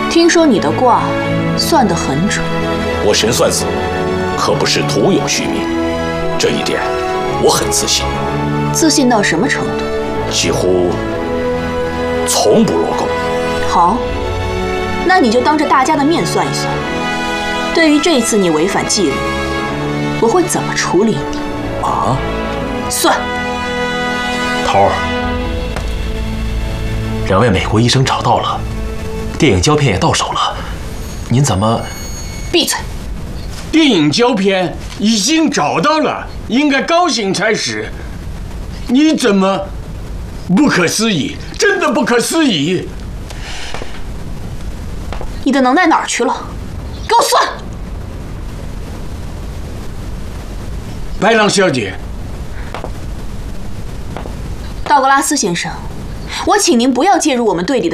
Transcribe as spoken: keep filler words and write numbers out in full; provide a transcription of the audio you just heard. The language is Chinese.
听说你的卦算得很准。 我神算子可不是徒有虚名，这一点我很自信。 自信到什么程度？ 几乎从不落钩。 好，那你就当着大家的面算一算，对于这一次你违反纪律，我会怎么处理你？ 啊？ 算。 头儿，两位美国医生找到了，电影胶片也到手了，您怎么？ 闭嘴！ 电影胶片已经找到了，应该高兴才是。你怎么？不可思议，真的不可思议！ 你的能耐哪儿去了？给我算！ 白狼小姐， 道格拉斯先生，我请您不要介入我们队里的。